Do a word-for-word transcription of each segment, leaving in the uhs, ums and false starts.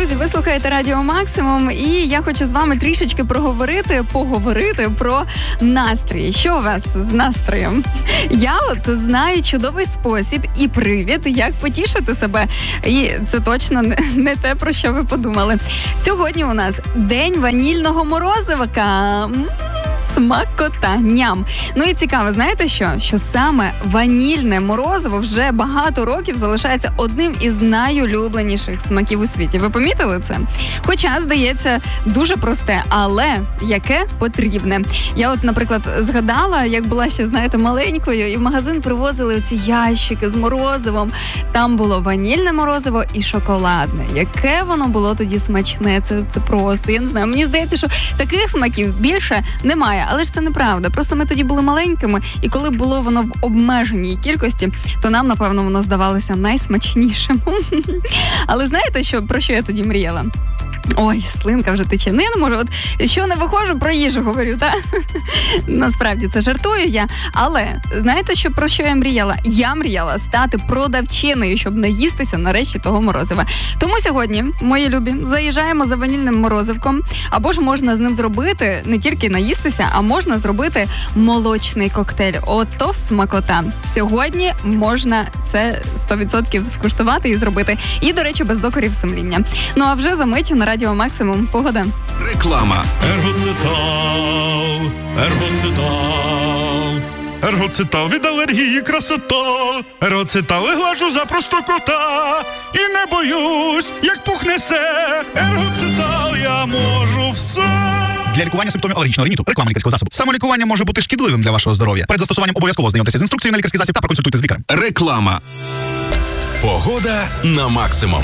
друзі, ви слухаєте Радіо Максимум, і я хочу з вами трішечки проговорити, поговорити про настрій. Що у вас з настроєм? Я от знаю чудовий спосіб і привід, як потішити себе. І це точно не те, про що ви подумали. Сьогодні у нас день ванільного морозивка. Смакота, ням. Ну і цікаво, знаєте що? Що саме ванільне морозиво вже багато років залишається одним із найулюбленіших смаків у світі. Ви помітили це? Хоча, здається, дуже просте, але яке потрібне. Я от, наприклад, згадала, як була ще, знаєте, маленькою, і в магазин привозили оці ящики з морозивом. Там було ванільне морозиво і шоколадне. Яке воно було тоді смачне, це, це просто, я не знаю. Мені здається, що таких смаків більше немає. Але ж це неправда. Просто ми тоді були маленькими, і коли було воно в обмеженій кількості, то нам, напевно, воно здавалося найсмачнішим. Але знаєте, що, про що я тоді мріяла? Ой, слинка вже тече. Ну, я не можу. От що не виходжу, про їжу говорю, так? Насправді, це жартую я. Але знаєте, що, про що я мріяла? Я мріяла стати продавчиною, щоб наїстися нарешті того морозива. Тому сьогодні, мої любі, заїжджаємо за ванільним морозивком. Або ж можна з ним зробити не тільки наїстися, а можна зробити молочний коктейль. Ото смакота. Сьогодні можна це сто відсотків скуштувати і зробити. І, до речі, без докорів сумління. Ну, а вже за мить на Радіо Максимум. Погода. Реклама. Ергоцитал, ергоцитал, ергоцитал від алергії красота. Ергоцитал глажу за кота і не боюсь, як пухне се. Ергоцитал я можу все. Для лікування симптомів алергічного риніту. Реклама лікарського засобу. Самолікування може бути шкідливим для вашого здоров'я. Перед застосуванням обов'язково знайомтеся з інструкцією на лікарський засіб та проконсультуйте з лікарем. Реклама. Погода на максимум.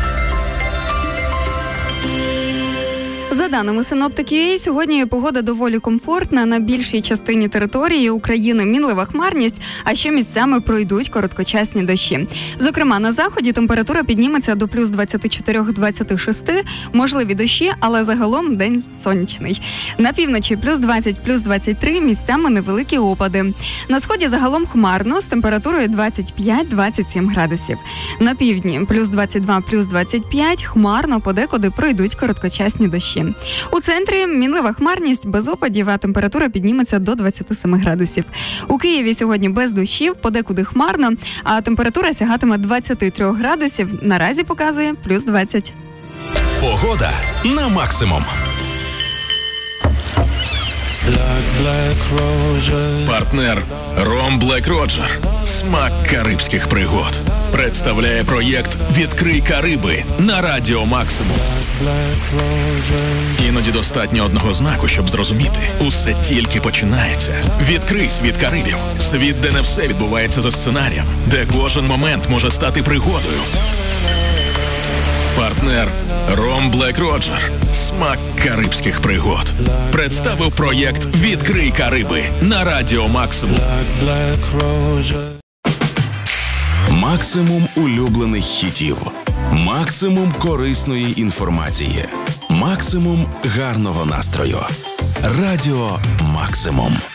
За даними синоптики, сьогодні погода доволі комфортна. На більшій частині території України мінлива хмарність, а ще місцями пройдуть короткочасні дощі. Зокрема, на заході температура підніметься до плюс двадцять чотири - двадцять шість, можливі дощі, але загалом день сонячний. На півночі плюс двадцять - плюс двадцять три, місцями невеликі опади. На сході загалом хмарно з температурою двадцять п'ять - двадцять сім градусів. На півдні плюс двадцять два - плюс двадцять п'ять, хмарно, подекуди пройдуть короткочасні дощі. У центрі мінлива хмарність, без опадів, а температура підніметься до двадцять сім градусів. У Києві сьогодні без дощів, подекуди хмарно, а температура сягатиме двадцять три градусів, наразі показує плюс двадцять. Погода на максимум. Black, black Roger. Партнер Ром Блек Роджер. Смак карибських пригод. Представляє проєкт «Відкрий Кариби» на Радіо Максимум. Black Roger. Іноді достатньо одного знаку, щоб зрозуміти. Усе тільки починається. Відкрий світ Карибів. Світ, де не все відбувається за сценарієм. Де кожен момент може стати пригодою. Партнер Ром Блек Роджер. Смак карибських пригод. Представив проєкт «Відкрий Кариби» на Радіо Максимум. Black, black Roger. Максимум улюблених хітів. Максимум корисної інформації. Максимум гарного настрою. Радіо Максимум.